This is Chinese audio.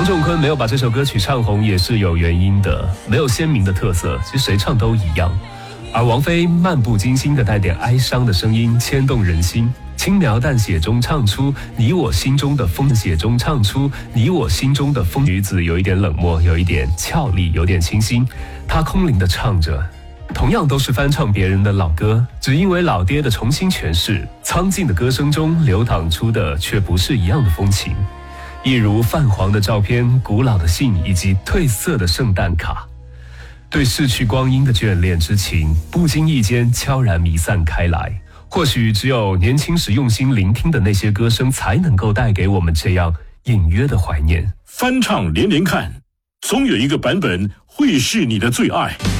仲坤没有把这首歌曲唱红也是有原因的，没有鲜明的特色，其实谁唱都一样。而王菲漫不经心的带点哀伤的声音牵动人心，轻描淡写中唱出你我心中的风，写中唱出你我心中的风。女子有一点冷漠，有一点俏丽，有点清新，她空灵地唱着。同样都是翻唱别人的老歌，只因为老爹的重新诠释，苍劲的歌声中流淌出的却不是一样的风情。一如泛黄的照片、古老的信以及褪色的圣诞卡，对逝去光阴的眷恋之情不经意间悄然弥散开来。或许只有年轻时用心聆听的那些歌声，才能够带给我们这样隐约的怀念。 翻唱连连看，总有一个版本会是你的最爱。